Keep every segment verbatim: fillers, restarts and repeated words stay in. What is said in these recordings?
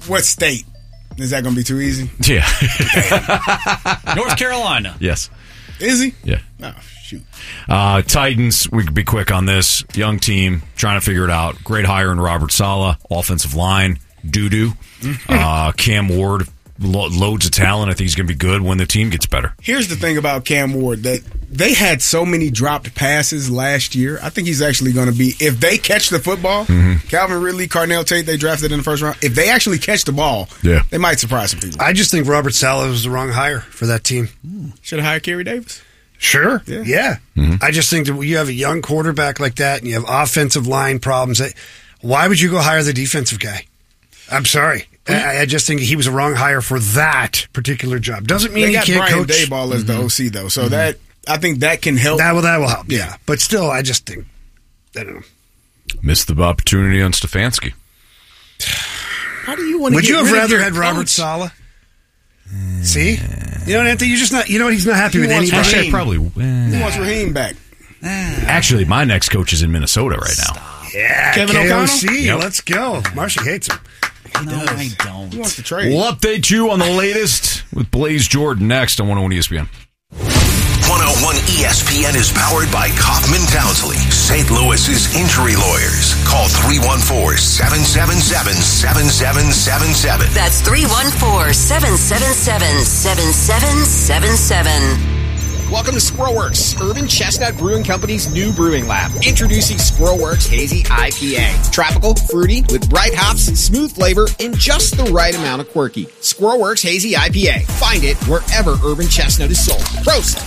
What state? Is that going to be too easy? Yeah. North Carolina. Yes. Is he? Yeah. Oh, shoot. Uh, Titans, we could be quick on this. Young team, trying to figure it out. Great hire in Robert Saleh. Offensive line, doo-doo. uh, Cam Ward, lo- loads of talent. I think he's going to be good when the team gets better. Here's the thing about Cam Ward, that they had so many dropped passes last year. I think he's actually going to be, if they catch the football, mm-hmm. Calvin Ridley, Carnell Tate, they drafted in the first round. If they actually catch the ball, yeah. they might surprise some people. I just think Robert Saleh was the wrong hire for that team. Mm. Should have hired Kerry Davis. Sure. Yeah. yeah. Mm-hmm. I just think that you have a young quarterback like that and you have offensive line problems. Why would you go hire the defensive guy? I'm sorry. I, I just think he was a wrong hire for that particular job. Doesn't mean they he got can't Brian coach. Daboll as mm-hmm. the O C, though. So mm-hmm. that I think that can help. That will, that will help, yeah. But still, I just think, I don't know. Missed the opportunity on Stefanski. How do you want to Would get you have rid rather of had your Robert coach? Saleh? See? You know what, Anthony? You're just not, you know what? He's not happy He with wants anybody. Actually, I probably. He Eh. wants Raheem back. Actually, my next coach is in Minnesota right now. Stop. Yeah, Kevin K O O'Connell? C. Yep. Let's go. Marsha hates him. No, I don't. He wants to trade. We'll update you on the latest with Blaze Jordan next on one oh one E S P N. one oh one E S P N is powered by Kaufman Townsley, Saint Louis's injury lawyers. Call three one four, seven seven seven, seven seven seven seven. That's three one four, seven seven seven, seven seven seven seven. Welcome to Squirrelworks, Urban Chestnut Brewing Company's new brewing lab. Introducing Squirrelworks Hazy I P A. Tropical, fruity, with bright hops, smooth flavor, and just the right amount of quirky. Squirrelworks Hazy I P A. Find it wherever Urban Chestnut is sold. Prost!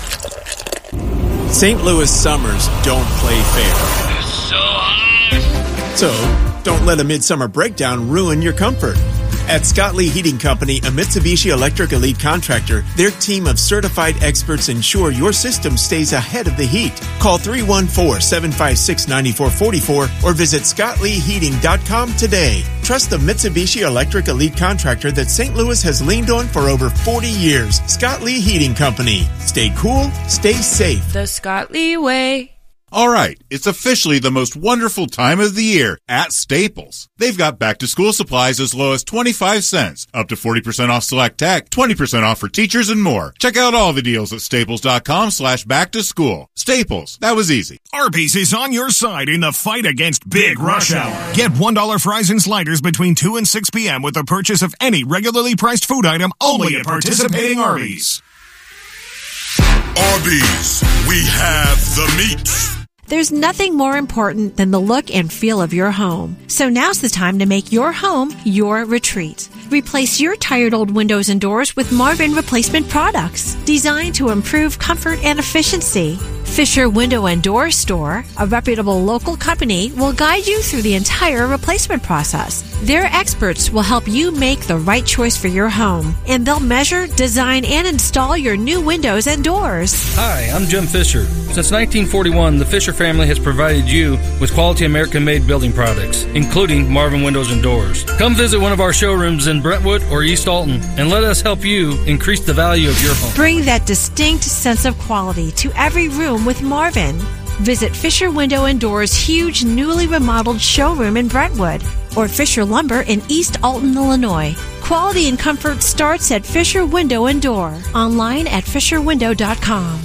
Saint Louis summers don't play fair. So hot. So, don't let a midsummer breakdown ruin your comfort. At Scott Lee Heating Company, a Mitsubishi Electric Elite contractor, their team of certified experts ensure your system stays ahead of the heat. Call three one four, seven five six, nine four four four or visit scott lee heating dot com today. Trust the Mitsubishi Electric Elite contractor that Saint Louis has leaned on for over forty years. Scott Lee Heating Company. Stay cool, stay safe. The Scott Lee way. All right, it's officially the most wonderful time of the year at Staples. They've got back-to-school supplies as low as twenty-five cents, up to forty percent off select tech, twenty percent off for teachers, and more. Check out all the deals at staples.com slash back-to-school. Staples, that was easy. Arby's is on your side in the fight against Big Rush Hour. Get one dollar fries and sliders between two and six p.m. with the purchase of any regularly priced food item only at participating Arby's. Arby's, we have the meat. There's nothing more important than the look and feel of your home. So now's the time to make your home your retreat. Replace your tired old windows and doors with Marvin replacement products designed to improve comfort and efficiency. Fisher Window and Door Store, a reputable local company, will guide you through the entire replacement process. Their experts will help you make the right choice for your home, and they'll measure, design, and install your new windows and doors. Hi, I'm Jim Fisher. Since nineteen forty-one, the Fisher family has provided you with quality American-made building products, including Marvin Windows and Doors. Come visit one of our showrooms in Brentwood or East Alton, and let us help you increase the value of your home. Bring that distinct sense of quality to every room with Marvin. Visit Fisher Window and Doors' huge newly remodeled showroom in Brentwood or Fisher Lumber in East Alton, Illinois. Quality and comfort starts at Fisher Window and Door. Online at fisher window dot com.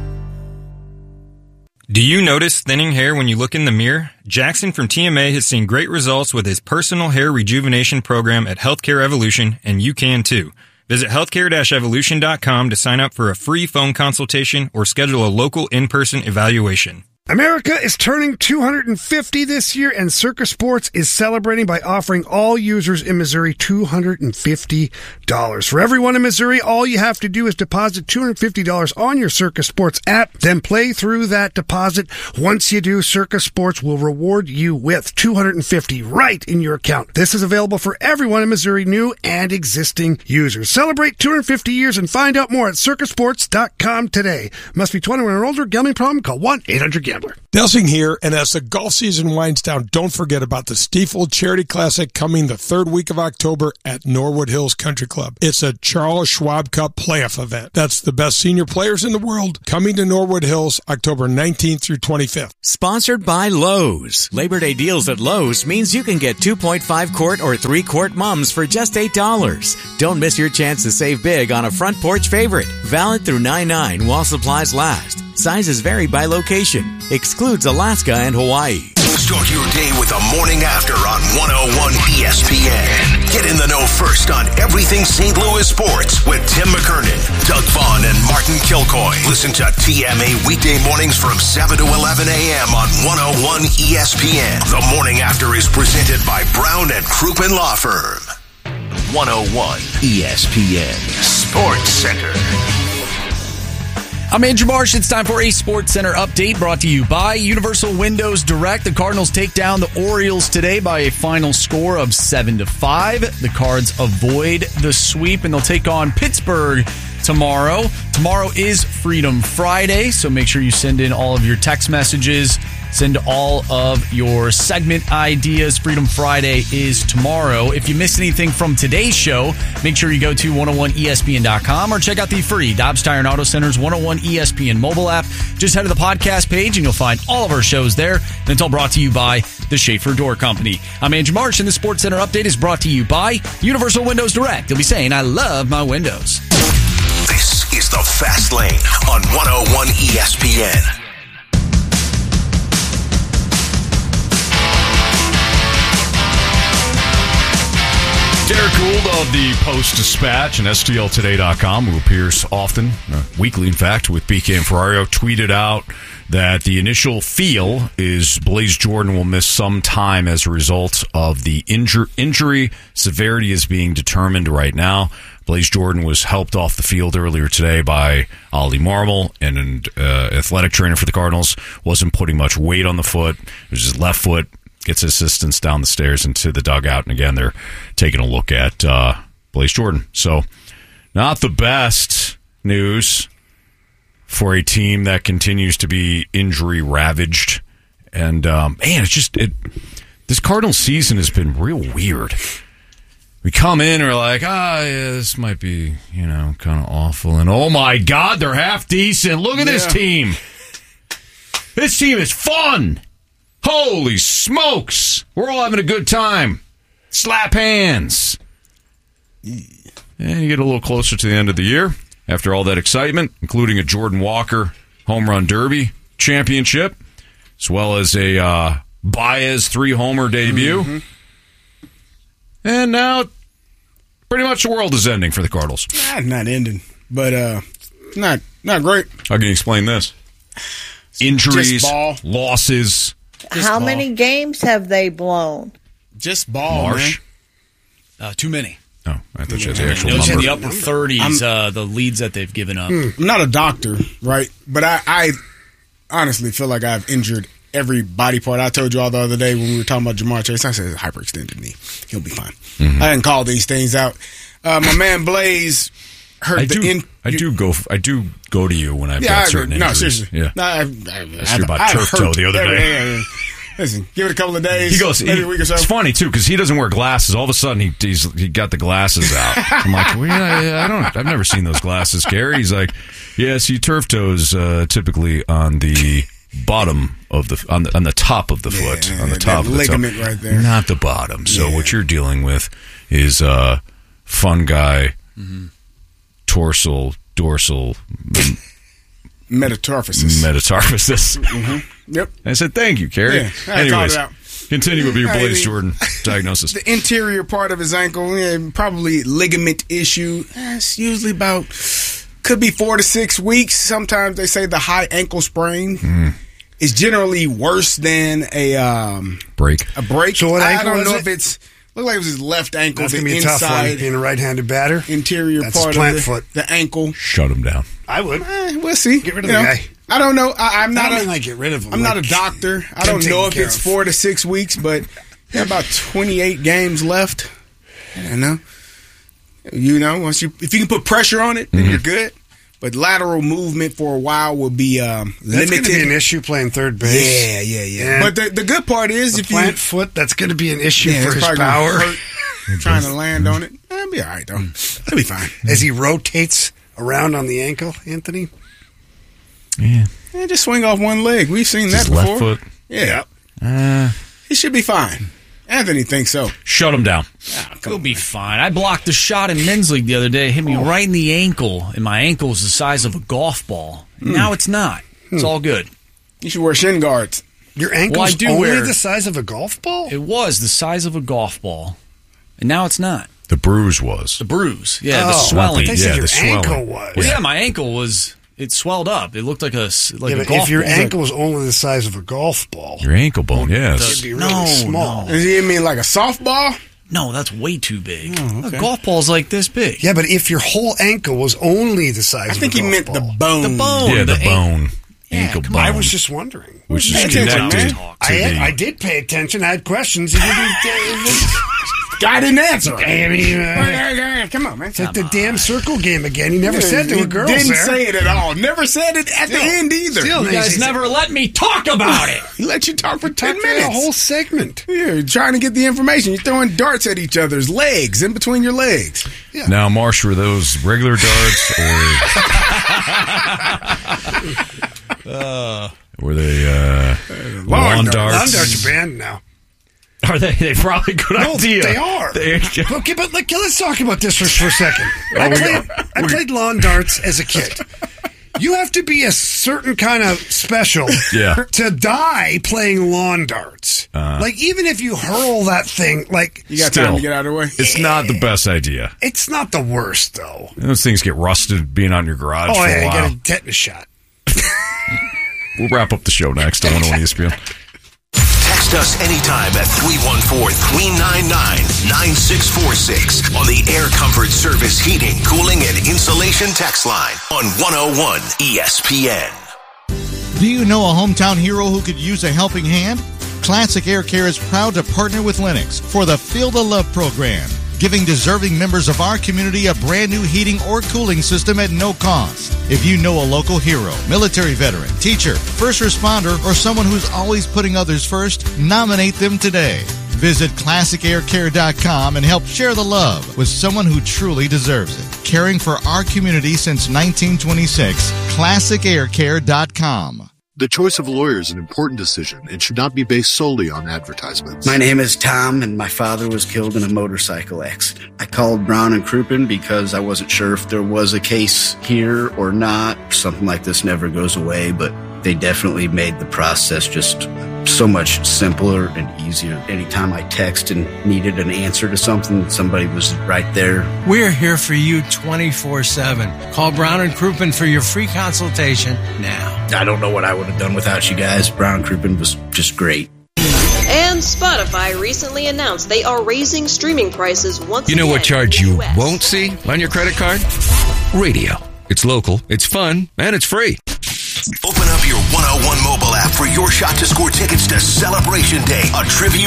Do you notice thinning hair when you look in the mirror? Jackson from T M A has seen great results with his personal hair rejuvenation program at Healthcare Evolution, and you can too. Visit healthcare dash evolution dot com to sign up for a free phone consultation or schedule a local in-person evaluation. America is turning two hundred fifty this year, and Circa Sports is celebrating by offering all users in Missouri two hundred fifty dollars. For everyone in Missouri, all you have to do is deposit two hundred fifty dollars on your Circa Sports app, then play through that deposit. Once you do, Circa Sports will reward you with two hundred fifty dollars right in your account. This is available for everyone in Missouri, new and existing users. Celebrate two hundred fifty years and find out more at circa sports dot com today. Must be twenty-one or older. Gambling problem? Call one eight hundred gambler. Gambler. Delsing here, and as the golf season winds down, don't forget about the Stiefel Charity Classic coming the third week of October at Norwood Hills Country Club. It's a Charles Schwab Cup playoff event. That's the best senior players in the world coming to Norwood Hills October nineteenth through twenty-fifth. Sponsored by Lowe's. Labor Day deals at Lowe's means you can get two point five quart or three quart mums for just eight dollars. Don't miss your chance to save big on a front porch favorite. Valid through nine nine while supplies last. Sizes vary by location. Excludes Alaska and Hawaii. Start your day with the morning after on one oh one E S P N. Get in the know first on everything Saint Louis sports with Tim McKernan, Doug Vaughn, and Martin Kilcoy. Listen to T M A weekday mornings from seven to eleven a.m. on one oh one E S P N. The morning after is presented by Brown and Crouppen Law Firm. one oh one E S P N Sports Center. I'm Andrew Marsh. It's time for a Sports Center update brought to you by Universal Windows Direct. The Cardinals take down the Orioles today by a final score of seven to five. The Cards avoid the sweep, and they'll take on Pittsburgh tomorrow. Tomorrow is Freedom Friday, so make sure you send in all of your text messages. Send all of your segment ideas. Freedom Friday is tomorrow. If you missed anything from today's show, make sure you go to one oh one E S P N dot com or check out the free Dobbs Tire and Auto Center's one oh one E S P N mobile app. Just head to the podcast page and you'll find all of our shows there. And it's all brought to you by the Schaefer Door Company. I'm Andrew Marsh, and the Sports Center update is brought to you by Universal Windows Direct. You'll be saying, I love my windows. This is the Fast Lane on one oh one E S P N. Derek Gould of the Post-Dispatch and S T L Today dot com, who appears often, uh, weekly in fact, with B K and Ferrario, tweeted out that the initial feel is Blaze Jordan will miss some time as a result of the injur- injury. Severity is being determined right now. Blaze Jordan was helped off the field earlier today by Ollie Marmol, and an uh, athletic trainer for the Cardinals. Wasn't putting much weight on the foot. It was his left foot. Gets assistance down the stairs into the dugout. And again, they're taking a look at uh, Blaze Jordan. So not the best news for a team that continues to be injury ravaged. And um, man, it's just it. This Cardinals season has been real weird. We come in and we're like, ah, yeah, this might be, you know, kind of awful. And oh my God, they're half decent. Look at yeah. this team. This team is fun. Holy smokes! We're all having a good time. Slap hands. And you get a little closer to the end of the year after all that excitement, including a Jordan Walker home run derby championship, as well as a uh, Baez three-homer debut. Mm-hmm. And now, pretty much the world is ending for the Cardinals. Nah, not ending, but uh, not not great. How can you explain this? Injuries, losses. Just How ball. many games have they blown? Just ball, Marsh. Uh, too many. Oh, I thought you had the actual Those number. in the upper thirties, uh, the leads that they've given up. I'm not a doctor, right? But I, I honestly feel like I've injured every body part. I told you all the other day when we were talking about Jamar Chase, I said hyperextended knee. He'll be fine. Mm-hmm. I didn't call these things out. Uh, my man Blaze hurt I the do, in. I do go. I do go to you when I've yeah, got I, certain no, injuries. seriously. Yeah, no, I, I, I, asked you about I've turf toe the other every, day. Yeah, yeah. Listen, give it a couple of days. He goes. Maybe He, a week or so. It's funny too because he doesn't wear glasses. All of a sudden, he he's, he got the glasses out. I'm like, well, yeah, I don't. I've never seen those glasses, Gary. He's like, yeah. See, turf toes uh, typically on the bottom of the on the on the top of the yeah, foot yeah, on the that top of the ligament toe, right there, not the bottom. So yeah. what you're dealing with is uh, fungi, mm-hmm. dorsal, dorsal. Metamorphosis. Metamorphosis. Mm-hmm. Yep. I said, thank you, Kerry. Yeah, I Anyways, it out. Continue with your Blaze Jordan diagnosis. The interior part of his ankle, yeah, probably ligament issue. It's usually about, could be four to six weeks. Sometimes they say the high ankle sprain mm. is generally worse than a um, break. A break. So what ankle I don't know is if it? it's, look like it was his left ankle. That's the going to be a inside, tough one, being a right-handed batter. Interior That's part his plant of the, foot. the ankle. Shut him down. I would. Eh, we'll see. Get rid of you the know, guy. I don't know. I, I'm not I don't a, mean like get rid of him. I'm like, not a doctor. I don't know if it's of. four to six weeks, but there are about twenty-eight games left. I don't know. You know, once you if you can put pressure on it, then mm-hmm. you're good. but lateral movement for a while will be um, That's limited. going to be an issue playing third base. Yeah, yeah, yeah. But the, the good part is the if plant you foot, that's going to be an issue yeah, for it's his probably gonna power. hurt trying to land on it. It'll be all right, though. It'll be fine. As he rotates around on the ankle, Anthony? Yeah. Yeah, just swing off one leg. We've seen Just that before. left foot. Yeah. Uh, he should be fine. Anthony thinks so. Shut him down. He'll be fine. I blocked a shot in men's league the other day. It hit me Oh. right in the ankle, and my ankle is the size of a golf ball. Hmm. Now it's not. It's Hmm. all good. You should wear shin guards. Your Well, ankle's I do only wear- the size of a golf ball? It was the size of a golf ball, and now it's not. The bruise was. The bruise. Yeah, the Oh, swelling. they yeah, said your the swelling. ankle was. Well, yeah, my ankle was. It swelled up. It looked like a s- like Yeah, a but golf if your ball. ankle was only the size of a golf ball, Your ankle bone, yes. it'd be really No, small. no. Does he mean like a softball? No, that's way too big. Oh, okay. A golf ball's like this big. Yeah, but if your whole ankle was only the size I of think a he golf meant ball. the bone. The bone. Yeah, the, the bone. Yeah, ankle come bone. on. I was just wondering. Which is Pay attention, connected man. to I, the... I did pay attention. I had questions. You didn't, Guy didn't answer. I mean, uh, Come on, man. it's like the damn circle game again. He never said there he were girls didn't there. say it at all. Never said it at the Still- end either. still You guys never let me talk about it. He let you talk for ten Talked for minutes. a whole segment. Yeah, you're trying to get the information. You're throwing darts at each other's legs, in between your legs. Now, Marsh, were those regular darts or Uh, were they uh, lawn darts? Lawn darts are banned now. are they? They probably a good No, idea. they are. They- Okay, but like, let's talk about this for, for a second. I we played, go. I played lawn darts as a kid. You have to be a certain kind of special Yeah. to die playing lawn darts. Uh, like, even if you hurl that thing, like, You got Still. time to get out of the way? It's not the best idea. it's not the worst, though. Those things get rusted being out in your garage Oh, for yeah, a you while. get a tetanus shot. We'll wrap up the show next on one oh one E S P N. Text us anytime at three one four, three nine nine, nine six four six on the Air Comfort Service Heating, Cooling, and Insulation text line on one oh one E S P N. Do you know a hometown hero who could use a helping hand? Classic Air Care is proud to partner with Lennox for the Feel the Love program, giving deserving members of our community a brand new heating or cooling system at no cost. If you know a local hero, military veteran, teacher, first responder, or someone who's always putting others first, nominate them today. Visit classic air care dot com and help share the love with someone who truly deserves it. Caring for our community since nineteen twenty-six, classic air care dot com. The choice of lawyer is an important decision and should not be based solely on advertisements. My name is Tom, and my father was killed in a motorcycle accident. I called Brown and Crouppen because I wasn't sure if there was a case here or not. Something like this never goes away, but they definitely made the process just so much simpler and easier. Anytime I text and needed an answer to something, somebody was right there. We're here for you twenty-four seven. Call Brown and Crouppen for your free consultation now. I don't know what I would have done without you guys. Brown and Crouppen was just great. And Spotify recently announced they are raising streaming prices once You know again what charge in the you U S. won't see on your credit card? Radio. It's local, it's fun, and it's free. Open up your one oh one mobile app for your shot to score tickets to Celebration Day, a tribute